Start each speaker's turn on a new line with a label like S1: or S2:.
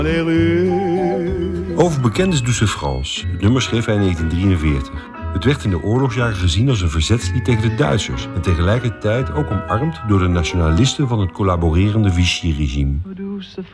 S1: Overbekend is Douce de France. Het nummer schreef hij in 1943. Het werd in de oorlogsjaren gezien als een verzetslied tegen de Duitsers en tegelijkertijd ook omarmd door de nationalisten van het collaborerende Vichy-regime.